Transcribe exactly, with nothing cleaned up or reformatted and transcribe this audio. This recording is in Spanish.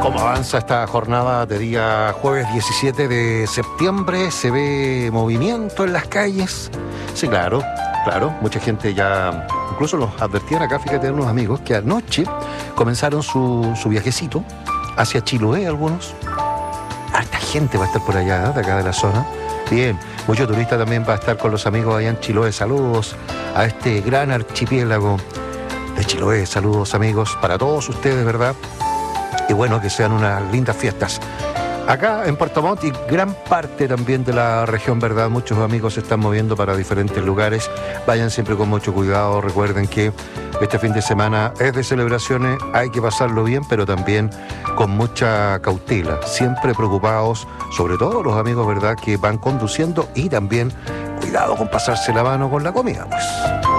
¿Cómo avanza esta jornada de día jueves diecisiete de septiembre? ¿Se ve movimiento en las calles? Sí, claro, claro. Mucha gente ya, incluso nos advertían acá, fíjate, unos amigos que anoche comenzaron su, su viajecito hacia Chiloé, algunos. Harta gente va a estar por allá, ¿eh? De acá de la zona. Bien, muchos turistas también va a estar con los amigos allá en Chiloé. Saludos a este gran archipiélago de Chiloé. Saludos, amigos, para todos ustedes, ¿verdad? Y bueno, que sean unas lindas fiestas. Acá en Puerto Montt y gran parte también de la región, ¿verdad? Muchos amigos se están moviendo para diferentes lugares. Vayan siempre con mucho cuidado. Recuerden que este fin de semana es de celebraciones, hay que pasarlo bien, pero también con mucha cautela. Siempre preocupados, sobre todo los amigos, ¿verdad?, que van conduciendo, y también cuidado con pasarse la mano con la comida, pues.